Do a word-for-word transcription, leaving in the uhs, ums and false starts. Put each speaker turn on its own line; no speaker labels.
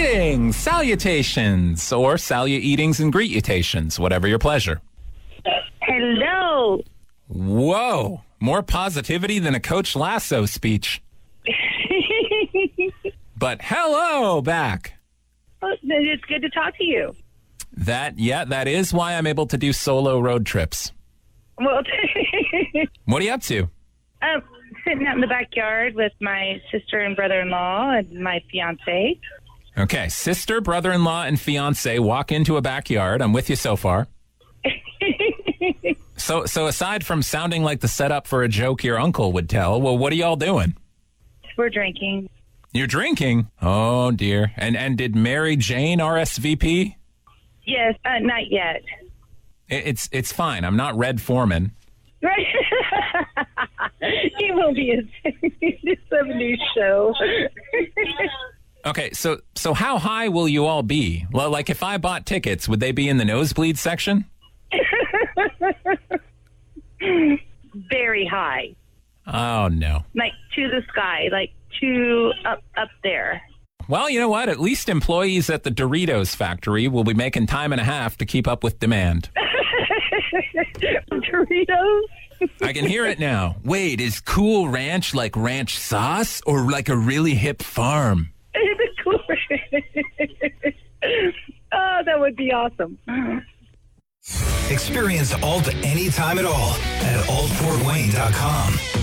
Greetings, salutations, or salu-eatings and greetutations, whatever your pleasure.
Hello.
Whoa, more positivity than a Coach Lasso speech. But hello back.
Well, it's good to talk to you.
That, yeah, that is why I'm able to do solo road trips.
Well,
What are you up to?
um, sitting out in the backyard with my sister and brother-in-law and my fiance.
Okay, sister, brother-in-law, and fiance walk into a backyard. I'm with you so far. So, so aside from sounding like the setup for a joke your uncle would tell, well, what are y'all doing?
We're drinking.
You're drinking? Oh, dear. And and did Mary Jane R S V P?
Yes, uh, not yet.
It, it's it's fine. I'm not Red Foreman.
Right? He will be in some new show.
Okay, so so how high will you all be? Well, like if I bought tickets, would they be in the nosebleed section?
Very high.
Oh, no.
Like to the sky, like to up up there.
Well, you know what? At least employees at the Doritos factory will be making time and a half to keep up with demand.
Doritos?
I can hear it now. Wait, is Cool Ranch like ranch sauce or like a really hip farm?
Oh, that would be awesome.
Experience Alt anytime at all at alt fort wayne dot com.